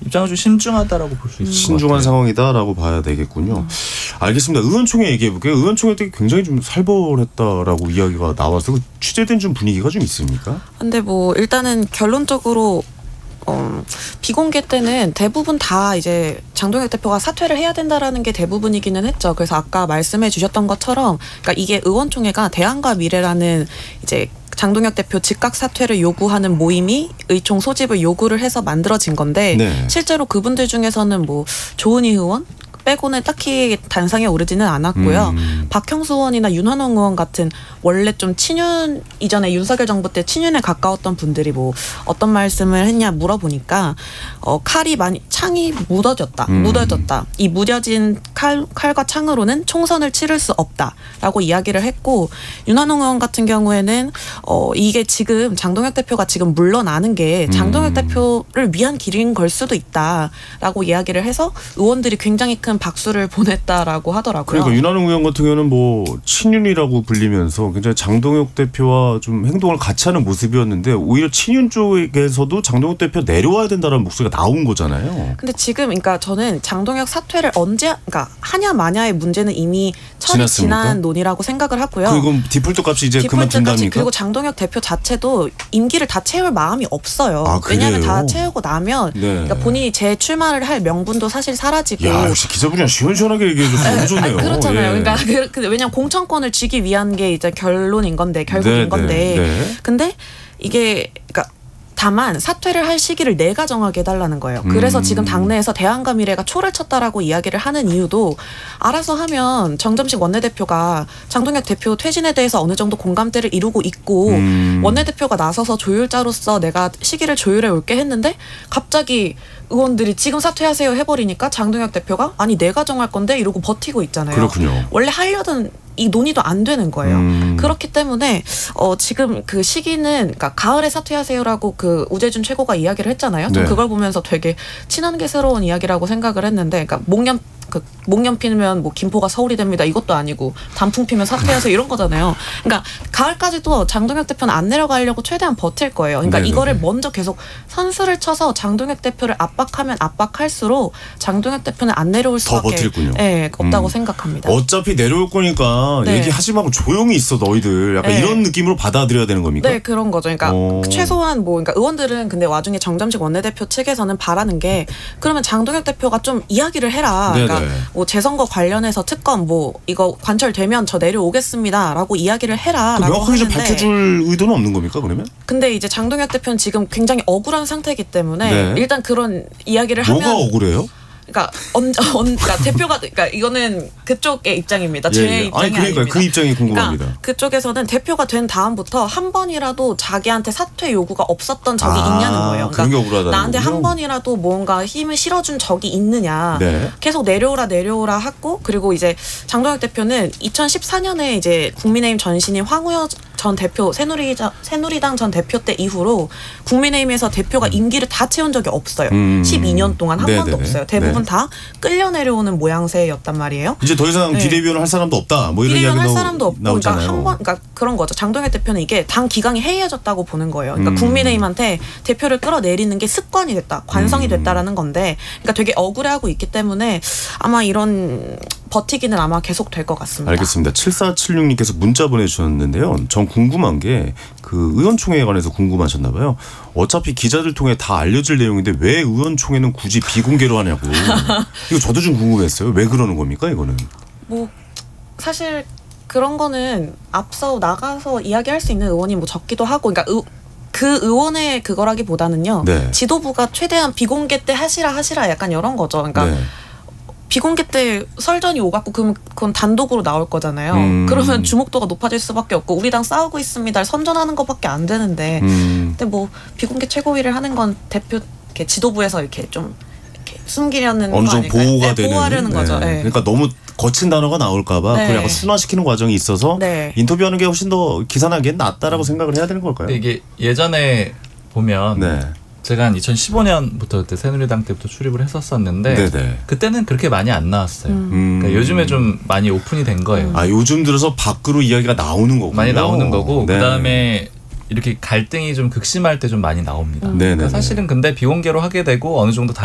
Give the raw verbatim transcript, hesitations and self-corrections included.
입장은 좀 신중하다라고 볼 수 있을 것 같아요. 신중한 상황이다라고 봐야 되겠군요. 음. 알겠습니다. 의원총회 얘기해볼게요. 의원총회 때 굉장히 좀 살벌했다라고 이야기가 나와서 취재된 좀 분위기가 좀 있습니까? 근데 뭐 일단은 결론적으로 어, 비공개 때는 대부분 다 이제 장동혁 대표가 사퇴를 해야 된다라는 게 대부분이기는 했죠. 그래서 아까 말씀해 주셨던 것처럼 그러니까 이게 의원총회가 대안과 미래라는 이제 장동혁 대표 즉각 사퇴를 요구하는 모임이 의총 소집을 요구를 해서 만들어진 건데 네. 실제로 그분들 중에서는 뭐 조은희 의원 빼고는 딱히 단상에 오르지는 않았고요. 음. 박형수 의원이나 윤한홍 의원 같은 원래 좀 친윤 이전에 윤석열 정부 때 친윤에 가까웠던 분들이 뭐 어떤 말씀을 했냐 물어보니까 어, 칼이 많이 창이 무뎌졌다. 음. 무뎌졌다. 이 무뎌진 칼, 칼과 창으로는 총선을 치를 수 없다라고 이야기를 했고 윤한홍 의원 같은 경우에는 어, 이게 지금 장동혁 대표가 지금 물러나는 게 장동혁 음. 대표를 위한 길인 걸 수도 있다라고 이야기를 해서 의원들이 굉장히 큰 박수를 보냈다라고 하더라고요. 그러니까 윤한홍 의원 같은 경우는 뭐 친윤이라고 불리면서 굉장히 장동혁 대표와 좀 행동을 같이 하는 모습이었는데 오히려 친윤 쪽에서도 장동혁 대표 내려와야 된다는 목소리가 나온 거잖아요. 근데 지금 그러니까 저는 장동혁 사퇴를 언제 그러니까 하냐 마냐의 문제는 이미 철이 지난 논의라고 생각을 하고요. 그럼 디폴트 값이 이제 그만둔답니까? 그리고 장동혁 대표 자체도 임기를 다 채울 마음이 없어요. 아, 왜냐하면 다 채우고 나면 네. 그러니까 본인이 재출마를 할 명분도 사실 사라지고. 야, 역시 기자분이랑 시원시원하게 얘기해줘서 너무 좋네요. 아니, 그렇잖아요. 예. 그러니까 그, 그, 왜냐하면 공천권을 쥐기 위한 게 이제 결론인 건데 결국인 네, 건데. 네, 네. 근데 이게 그러니까. 다만 사퇴를 할 시기를 내가 정하게 해달라는 거예요. 그래서 음. 지금 당내에서 대안과 미래가 초를 쳤다라고 이야기를 하는 이유도 알아서 하면 정점식 원내대표가 장동혁 대표 퇴진에 대해서 어느 정도 공감대를 이루고 있고 음. 원내대표가 나서서 조율자로서 내가 시기를 조율해 올게 했는데 갑자기 의원들이 지금 사퇴하세요 해버리니까 장동혁 대표가 아니 내가 정할 건데 이러고 버티고 있잖아요. 그렇군요. 원래 하려던 이 논의도 안 되는 거예요. 음. 그렇기 때문에 어, 지금 그 시기는 그러니까 가을에 사퇴하세요라고 그 우재준 최고가 이야기를 했잖아요. 좀 네. 그걸 보면서 되게 친한게스러운 이야기라고 생각을 했는데, 그러니까 목련 그 목련 피면 뭐 김포가 서울이 됩니다. 이것도 아니고 단풍 피면 사퇴하세요 이런 거잖아요. 그러니까 가을까지도 장동혁 대표는 안 내려가려고 최대한 버틸 거예요. 그러니까 네네네. 이거를 먼저 계속 선수를 쳐서 장동혁 대표를 압박하면 압박할수록 장동혁 대표는 안 내려올 수밖에 버틸군요. 네, 없다고 음. 생각합니다. 어차피 내려올 거니까 네. 얘기하지 말고 조용히 있어 너희들. 약간 네. 이런 느낌으로 받아들여야 되는 겁니까? 네, 그런 거죠. 그러니까 오. 최소한 뭐 그러니까 의원들은 근데 와중에 정점식 원내대표 측에서는 바라는 게 그러면 장동혁 대표가 좀 이야기를 해라. 그러니까 뭐 재선거 관련해서 특검 뭐 이거 관철되면 저 내려오겠습니다라고 이야기를 해라라고 명확하게 좀 하는데 밝혀줄 의도는 없는 겁니까 그러면? 근데 이제 장동혁 대표는 지금 굉장히 억울한 상태이기 때문에 네. 일단 그런 이야기를 뭐가 하면 뭐가 억울해요? 그러니까 언, 언 그러니까 대표가 그러니까 이거는 그쪽의 입장입니다. 제 예, 예. 입장이 아니, 그러니까 아닙니다. 그 입장이 궁금합니다. 그러니까 그쪽에서는 대표가 된 다음부터 한 번이라도 자기한테 사퇴 요구가 없었던 적이 아, 있냐는 거예요. 그러니까 나한테 거군요. 한 번이라도 뭔가 힘을 실어준 적이 있느냐. 네. 계속 내려오라 내려오라 하고 그리고 이제 장동혁 대표는 이천십사 년에 이제 국민의힘 전신인 황우여 전 대표 새누리당, 새누리당 전 대표 때 이후로 국민의힘에서 대표가 임기를 다 채운 적이 없어요. 음. 십이 년 동안 한 네네네. 번도 없어요. 대부분 네. 다 끌려 내려오는 모양새였단 말이에요. 이제 더 이상 네. 비대위원을 할 사람도 없다. 뭐 이런 이야기도 할 사람도 없고, 나오잖아요. 그러니까 한 번, 그러니까 그런 거죠. 장동혁 대표는 이게 당 기강이 해이해졌다고 보는 거예요. 그러니까 음. 국민의힘한테 대표를 끌어내리는 게 습관이 됐다, 관성이 음. 됐다라는 건데, 그러니까 되게 억울해하고 있기 때문에 아마 이런 버티기는 아마 계속 될 것 같습니다. 알겠습니다. 칠사칠육 님께서 문자 보내주셨는데요. 전 궁금한 게 그 의원총회에 관해서 궁금하셨나 봐요. 어차피 기자들 통해 다 알려질 내용인데 왜 의원총회는 굳이 비공개로 하냐고. 이거 저도 좀 궁금했어요. 왜 그러는 겁니까 이거는? 뭐 사실 그런 거는 앞서 나가서 이야기할 수 있는 의원이 뭐 적기도 하고, 그러니까 의, 그 의원의 그거라기보다는요. 네. 지도부가 최대한 비공개 때 하시라 하시라 약간 이런 거죠. 그러니까. 네. 비공개 때 설전이 오갖고 그럼 그건 단독으로 나올 거잖아요. 음. 그러면 주목도가 높아질 수밖에 없고 우리 당 싸우고 있습니다. 선전하는 것밖에 안 되는데. 음. 근데 뭐 비공개 최고위를 하는 건 대표 이렇게 지도부에서 이렇게 좀 이렇게 숨기려는 어느 정도 보호가 네, 되는. 보호하려는 네. 거죠. 네. 그러니까 너무 거친 단어가 나올까봐 네. 그걸 약간 순화시키는 과정이 있어서 네. 인터뷰하는 게 훨씬 더 기사나기엔 낫다라고 생각을 해야 되는 걸까요? 이게 예전에 보면. 네. 제가 한 이천십오 년부터 그때 새누리당 때부터 출입을 했었었는데 네네. 그때는 그렇게 많이 안 나왔어요. 음. 그러니까 요즘에 좀 많이 오픈이 된 거예요. 아 요즘 들어서 밖으로 이야기가 나오는 거군요. 많이 나오는 거고 네. 그다음에 이렇게 갈등이 좀 극심할 때 좀 많이 나옵니다. 음. 그러니까 사실은 근데 비공개로 하게 되고 어느 정도